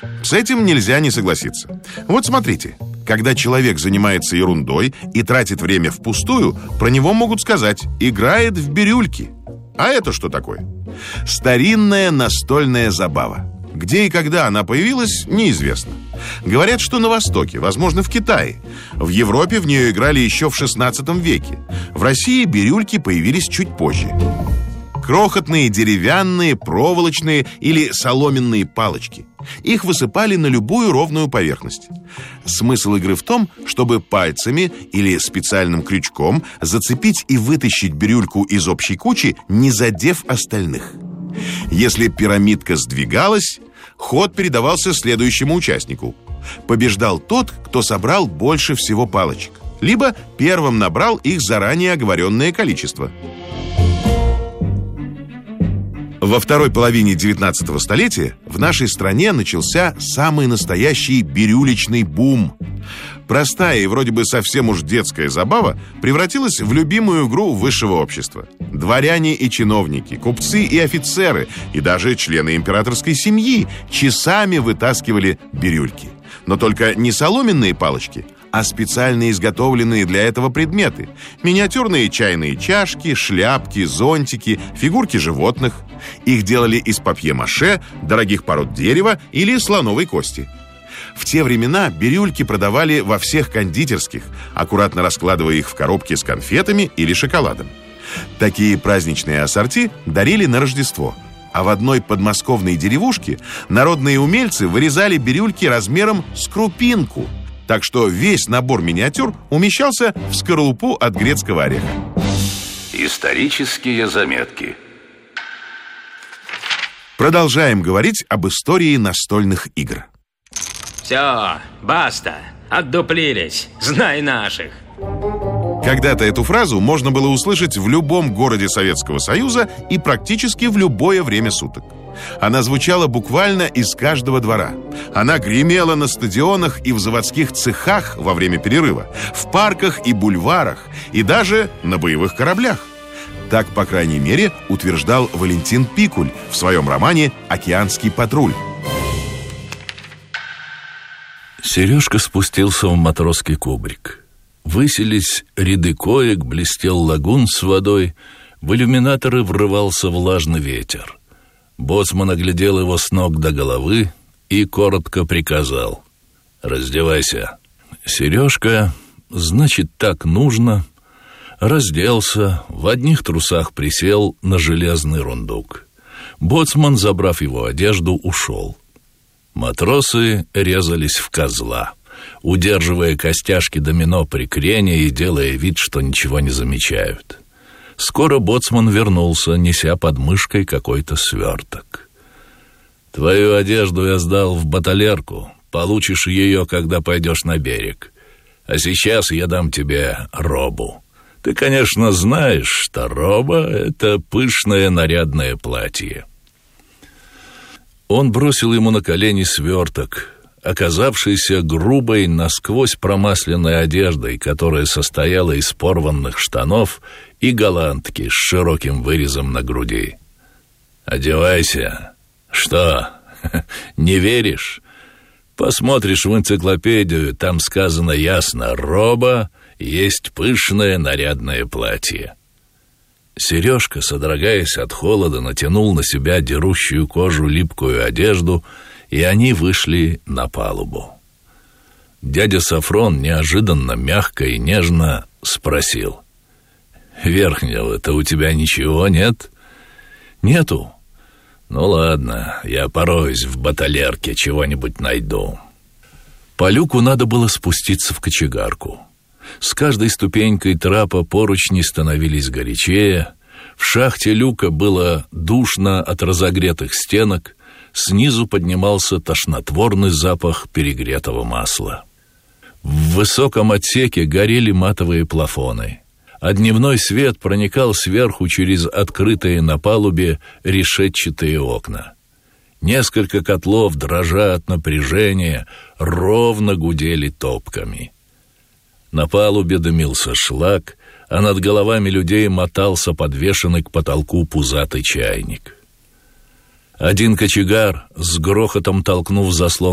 С этим нельзя не согласиться. Вот смотрите, когда человек занимается ерундой и тратит время впустую, про него могут сказать: играет в бирюльки. А это что такое? Старинная настольная забава. Где и когда она появилась, неизвестно. Говорят, что на Востоке, возможно, в Китае. В Европе в нее играли еще в XVI веке. В России бирюльки появились чуть позже. Крохотные деревянные, проволочные или соломенные палочки. Их высыпали на любую ровную поверхность. Смысл игры в том, чтобы пальцами или специальным крючком зацепить и вытащить бирюльку из общей кучи, не задев остальных. Если пирамидка сдвигалась, ход передавался следующему участнику. Побеждал тот, кто собрал больше всего палочек, либо первым набрал их заранее оговоренное количество. Во второй половине XIX столетия в нашей стране начался самый настоящий бирюлечный бум. Простая и вроде бы совсем уж детская забава превратилась в любимую игру высшего общества. Дворяне и чиновники, купцы и офицеры, и даже члены императорской семьи часами вытаскивали бирюльки. Но только не соломенные палочки, а специально изготовленные для этого предметы. Миниатюрные чайные чашки, шляпки, зонтики, фигурки животных. Их делали из папье-маше, дорогих пород дерева или слоновой кости. В те времена бирюльки продавали во всех кондитерских, аккуратно раскладывая их в коробки с конфетами или шоколадом. Такие праздничные ассорти дарили на Рождество. А в одной подмосковной деревушке народные умельцы вырезали бирюльки размером с крупинку. Так что весь набор миниатюр умещался в скорлупу от грецкого ореха. Исторические заметки. Продолжаем говорить об истории настольных игр. Все, баста, отдуплились, знай наших. Когда-то эту фразу можно было услышать в любом городе Советского Союза и практически в любое время суток. Она звучала буквально из каждого двора. Она гремела на стадионах и в заводских цехах во время перерыва, в парках и бульварах, и даже на боевых кораблях. Так, по крайней мере, утверждал Валентин Пикуль в своем романе «Океанский патруль». Сережка спустился в матросский кубрик. Высились ряды коек, блестел лагун с водой, в иллюминаторы врывался влажный ветер. Боцман оглядел его с ног до головы и коротко приказал: «Раздевайся». Сережка, значит, так нужно, разделся, в одних трусах присел на железный рундук. Боцман, забрав его одежду, ушел. Матросы резались в козла, удерживая костяшки домино при крене и делая вид, что ничего не замечают. Скоро боцман вернулся, неся под мышкой какой-то сверток. «Твою одежду я сдал в баталерку. Получишь ее, когда пойдешь на берег. А сейчас я дам тебе робу. Ты, конечно, знаешь, что роба — это пышное нарядное платье». Он бросил ему на колени сверток, оказавшийся грубой, насквозь промасленной одеждой, которая состояла из порванных штанов и голландки с широким вырезом на груди. «Одевайся. Что, не веришь? Посмотришь в энциклопедию, там сказано ясно: роба есть пышное нарядное платье». Сережка, содрогаясь от холода, натянул на себя дерущую кожу липкую одежду, и они вышли на палубу. Дядя Сафрон неожиданно, мягко и нежно спросил: «Верхнего-то у тебя ничего нет?» «Нету». «Ну ладно, я пороюсь в баталерке, чего-нибудь найду». По люку надо было спуститься в кочегарку. С каждой ступенькой трапа поручни становились горячее, в шахте люка было душно от разогретых стенок, снизу поднимался тошнотворный запах перегретого масла. В высоком отсеке горели матовые плафоны, а дневной свет проникал сверху через открытые на палубе решетчатые окна. Несколько котлов, дрожа от напряжения, ровно гудели топками. На палубе дымился шлак, а над головами людей мотался подвешенный к потолку пузатый чайник. Один кочегар, с грохотом толкнув заслон